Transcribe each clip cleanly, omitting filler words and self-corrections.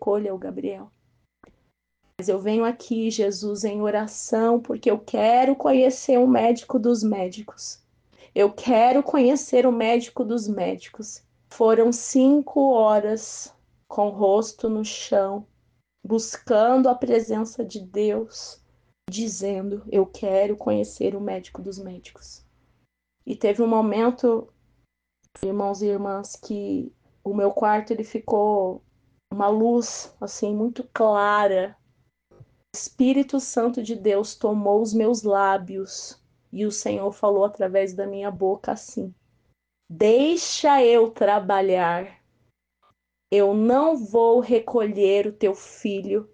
recolha o Gabriel. Mas eu venho aqui, Jesus, em oração, porque eu quero conhecer o médico dos médicos. Eu quero conhecer o médico dos médicos. Foram 5 horas com o rosto no chão, buscando a presença de Deus, dizendo: eu quero conhecer o médico dos médicos. E teve um momento, irmãos e irmãs, que o meu quarto ele ficou uma luz assim muito clara. O Espírito Santo de Deus tomou os meus lábios e o Senhor falou através da minha boca assim: deixa eu trabalhar. Eu não vou recolher o teu filho.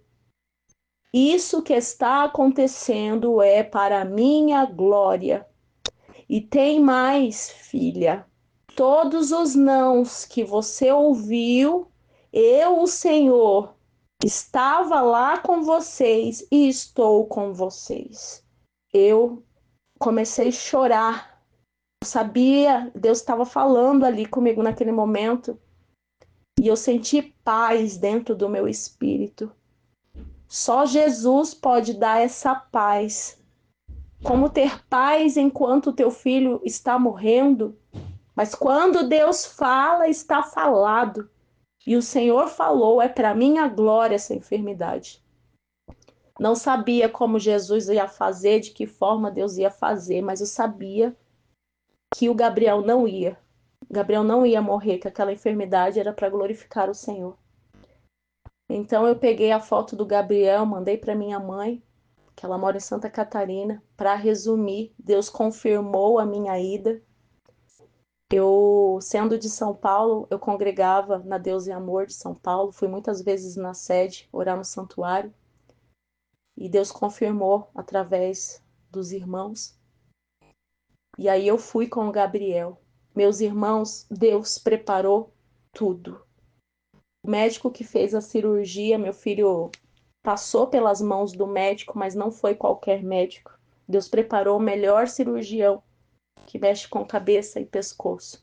Isso que está acontecendo é para a minha glória. E tem mais, filha. Todos os nãos que você ouviu, eu, o Senhor, estava lá com vocês e estou com vocês. Eu comecei a chorar. Eu sabia, Deus estava falando ali comigo naquele momento. E eu senti paz dentro do meu espírito. Só Jesus pode dar essa paz. Como ter paz enquanto o teu filho está morrendo. Mas quando Deus fala, está falado. E o Senhor falou, é para minha glória essa enfermidade. Não sabia como Jesus ia fazer, de que forma Deus ia fazer, mas eu sabia que o Gabriel não ia. Gabriel não ia morrer, que aquela enfermidade era para glorificar o Senhor. Então eu peguei a foto do Gabriel, mandei para minha mãe, que ela mora em Santa Catarina. Para resumir, Deus confirmou a minha ida. Eu, sendo de São Paulo, eu congregava na Deus e Amor de São Paulo. Fui muitas vezes na sede, orar no santuário. E Deus confirmou através dos irmãos. E aí eu fui com o Gabriel. Meus irmãos, Deus preparou tudo. O médico que fez a cirurgia, meu filho passou pelas mãos do médico, mas não foi qualquer médico. Deus preparou o melhor cirurgião que mexe com cabeça e pescoço.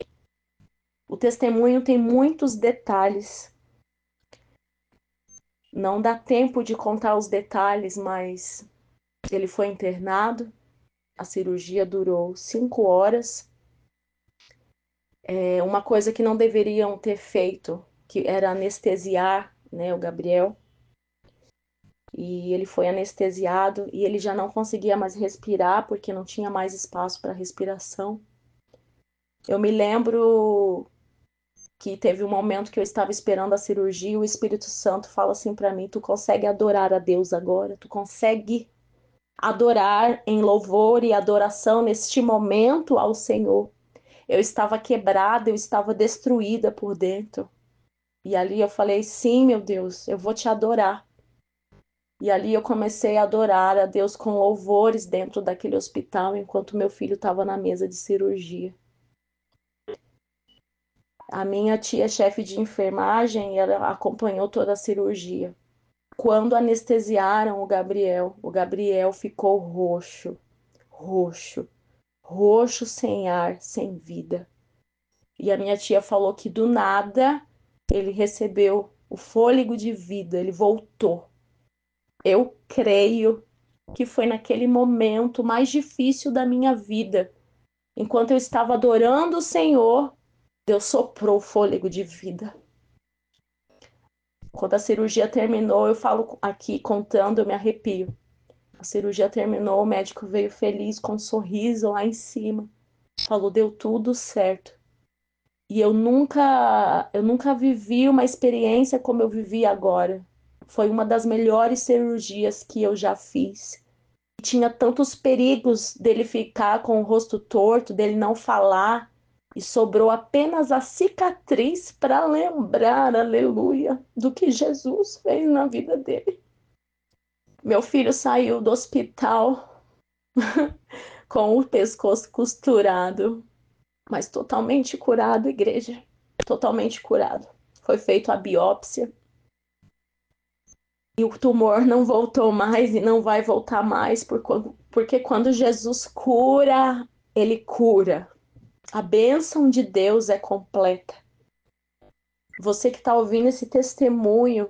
O testemunho tem muitos detalhes. Não dá tempo de contar os detalhes, mas ele foi internado. A cirurgia durou 5 horas. Uma coisa que não deveriam ter feito, que era anestesiar, né, o Gabriel. E ele foi anestesiado e ele já não conseguia mais respirar porque não tinha mais espaço para respiração. Eu me lembro que teve um momento que eu estava esperando a cirurgia e o Espírito Santo fala assim para mim: tu consegue adorar a Deus agora? Tu consegue adorar em louvor e adoração neste momento ao Senhor? Eu estava quebrada, eu estava destruída por dentro. E ali eu falei: sim, meu Deus, eu vou te adorar. E ali eu comecei a adorar a Deus com louvores dentro daquele hospital, enquanto meu filho estava na mesa de cirurgia. A minha tia, chefe de enfermagem, ela acompanhou toda a cirurgia. Quando anestesiaram o Gabriel ficou roxo, roxo, roxo, sem ar, sem vida. E a minha tia falou que do nada ele recebeu o fôlego de vida, ele voltou. Eu creio que foi naquele momento mais difícil da minha vida. Enquanto eu estava adorando o Senhor, Deus soprou o fôlego de vida. Quando a cirurgia terminou, eu falo aqui contando, eu me arrepio. A cirurgia terminou, o médico veio feliz, com um sorriso lá em cima. Falou, deu tudo certo. E eu nunca vivi uma experiência como eu vivi agora. Foi uma das melhores cirurgias que eu já fiz. Tinha tantos perigos dele ficar com o rosto torto, dele não falar, e sobrou apenas a cicatriz para lembrar, aleluia, do que Jesus fez na vida dele. Meu filho saiu do hospital com o pescoço costurado, mas totalmente curado, igreja, totalmente curado. Foi feita a biópsia e o tumor não voltou mais e não vai voltar mais, porque quando Jesus cura, ele cura. A bênção de Deus é completa. Você que está ouvindo esse testemunho,